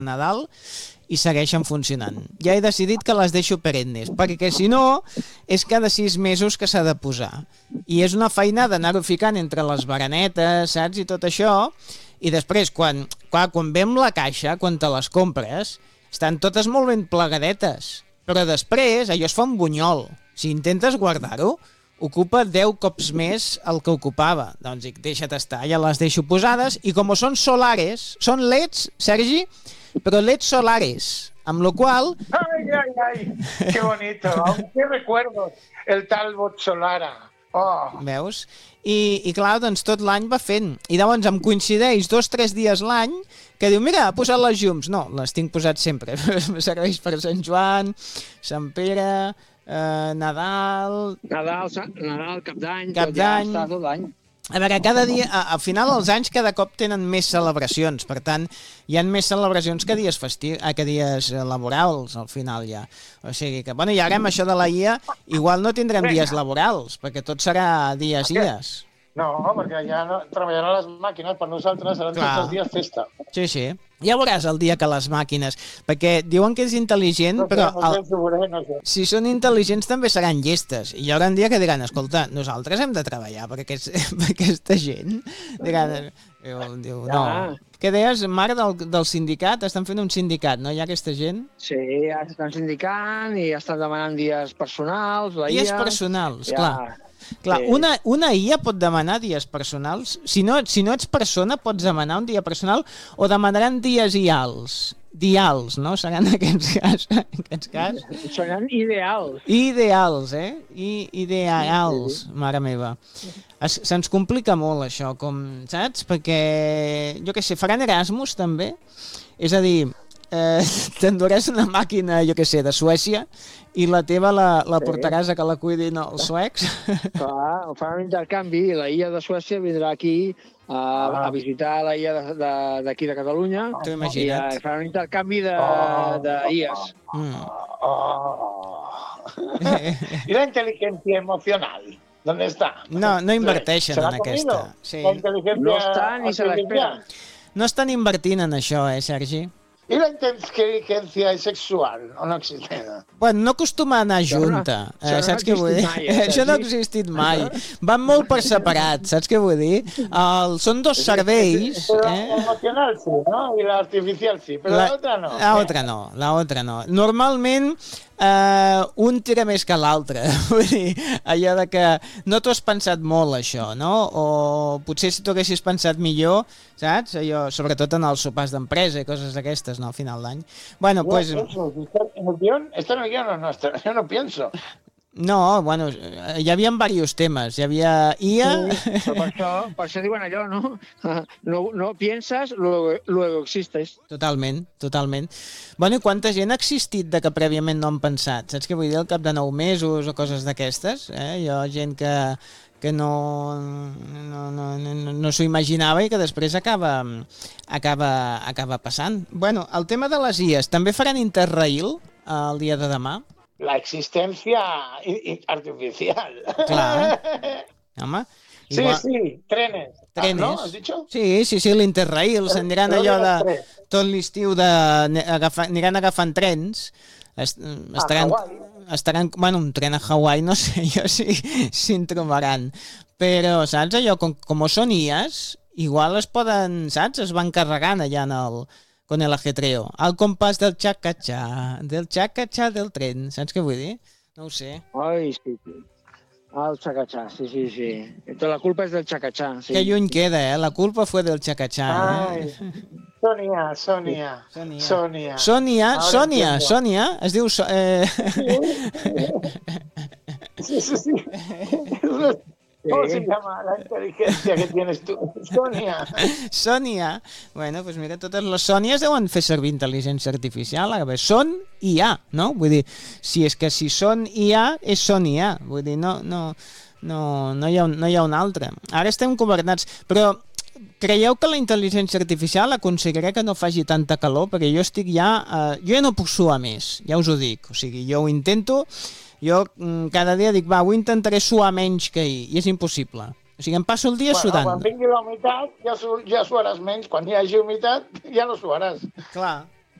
Nadal i segueixen funcionant. Ja he decidit que les deixo perennes, perquè si no, és cada 6 mesos que s'ha de posar. I és una feina d'anar-ho ficant entre les baranetes, saps, i tot això, i després, quan vem la caixa, quan te les compres, estan totes molt ben plegadetes, però després allò es fa un bunyol. Si intentes guardar-ho, ocupa 10 cops més el que ocupava. Doncs dic, deixa't estar, ja les deixo posades, i com són solares, són LEDs, Sergi, però LEDs solares, amb lo qual... Ay, qué bonito, qué recuerdos, el Talbot Solara. Oh. Veus? I clar, doncs tot l'any va fent. I llavors em coincideix 2-3 dies l'any que diu, mira, ha posat les llums. No, les tinc posat sempre. Serveix per Sant Joan, Sant Pere, Nadal... Nadal, Cap d'Any... Cap d'Any... Ja està tot l'any. A veure, cada dia, al final dels anys cada cop tenen més celebracions, per tant, hi ha més celebracions que dies que dies laborals, al final ja. O sigui que, bueno, i ara amb això de la IA, igual no tindrem dies laborals, perquè tot serà dies i dies. No, perquè ja no, treballaran les màquines, per nosaltres seran tots els dies festa. Sí, sí. Ja veuràs el dia que les màquines... Perquè diuen que és intel·ligent, però... No sé. Si són intel·ligents també seran llestes. I hi haurà un dia que diran, escolta, nosaltres hem de treballar per aquesta gent. Diran, diu, no. Què deies, Marc, del sindicat? Estan fent un sindicat, no? Hi ha aquesta gent? Sí, ja s'estan sindicant i estan demanant dies personals. Dies personals, clar. Clar, una IA pot demanar dies personals. Si no ets persona, pots demanar un dia personal o demanaran dies ials. Dials, no? Seran aquests cas. Seran ideals. Ideals, ideals, mare meva. Se'ns complica molt això, saps? Perquè, jo què sé, faran Erasmus també. És a dir, t'enduràs una màquina, jo què sé, de Suècia i la teva la portaràs a que la cuidin els suecs. Clar, faran un intercanvi i la IA de Suècia vindrà aquí a visitar la IA d'aquí de Catalunya. T'ho imagina't. I faran un intercanvi de IAs. ¿Y la inteligencia emocional? ¿Dónde está? No inverteixen en aquesta. Sí. No està ni se l'espera. No estan invertint en això, Sergi? ¿Y la inteligencia sexual? ¿O no existe? Bueno, no acostuma a anar junta, saps què vull dir? Això no ha existit mai. Van molt per separat, saps què vull dir? Són dos serveis... La emocional sí, ¿no? Y la artificial sí, pero la otra no. La otra no. Normalment un tira més que l'altre. Vull dir, allò de que no t'ho has pensat molt, això, no? O potser si t'ho haguessis pensat millor, saps? Allò, sobretot en els sopars d'empresa i coses d'aquestes, no? Al final d'any. Bueno, pues... ¿En el guión? ¿Esto en el guión o no? Yo no pienso. No, bueno, hi havia diversos temes. Hi havia IA... Sí, per això diuen allò, no? No pienses, luego existes. Totalment. Bueno, i quanta gent ha existit de que prèviament no han pensat? Saps què vull dir? Al cap de 9 mesos o coses d'aquestes? Hi ha gent que no s'ho imaginava i que després acaba passant. Bueno, el tema de les IAs, també faran Interrail el dia de demà? La existencia artificial. Clar. Home. Igual... Sí, trenes. ¿No? ¿Has dicho? Sí, l'Interrail. S'aniran allò de... Tot l'estiu aniran agafant trens. Estaran... Bueno, un tren a Hawaii, no sé jo si en trobaran. Però, saps, allò, com són IAs, igual es poden, saps, es van carregant allà con el ajetreo, al compàs del xacatxà del tren, saps què vull dir? No ho sé. Ai, sí. El xacatxà, sí. La culpa és del xacatxà, sí. Que lluny queda, la culpa fue del xacatxà. Ai, Sònia, es diu... Sí. ¿Cómo se llama la inteligencia que tienes tú? Sònia. Bueno, pues mira, totes les Sònies deuen fer servir intel·ligència artificial. Són IA, no? Vull dir, si són IA, són IA. Vull dir, no hi ha un altre. Ara estem governats, però creieu que la intel·ligència artificial aconseguirà que no faci tanta calor? Perquè jo ja no puc suar més, ja us ho dic. O sigui, jo ho intento... Jo cada dia dic, avui intentaré suar menys que ahir, i és impossible. O sigui, em passo el dia sudant. Quan vingui la humitat ja suaràs menys, quan hi hagi humitat ja no suaràs. Clar.